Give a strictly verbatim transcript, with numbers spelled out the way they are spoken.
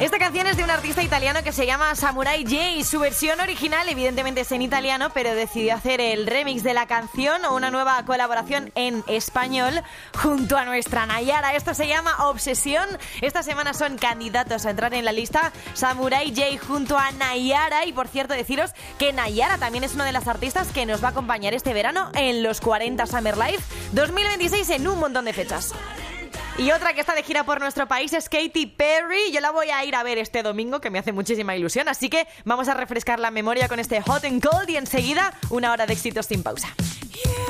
Esta canción es de un artista italiano que se llama Samurai J. Su versión original evidentemente es en italiano, pero decidió hacer el remix de la canción o una nueva colaboración en español junto a nuestra Nayara. Esto se llama Obsesión. Esta semana son candidatos a entrar en la lista Samurai J junto a Nayara. Y por cierto, deciros que Nayara también es una de las artistas que nos va a acompañar este verano en los cuarenta Summer Live dos mil veintiséis en un montón de fechas. Y otra que está de gira por nuestro país es Katy Perry. Yo la voy a ir a ver este domingo, que me hace muchísima ilusión. Así que vamos a refrescar la memoria con este Hot and Cold y enseguida una hora de éxitos sin pausa.